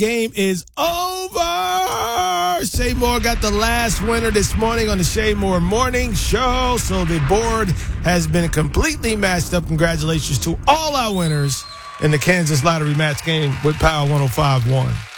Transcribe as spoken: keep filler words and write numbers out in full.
game is over. Shay Moore got the last winner this morning on the Shay Moore Morning Show. So the board has been completely matched up. Congratulations to all our winners in the Kansas Lottery match game with Power one oh five point one.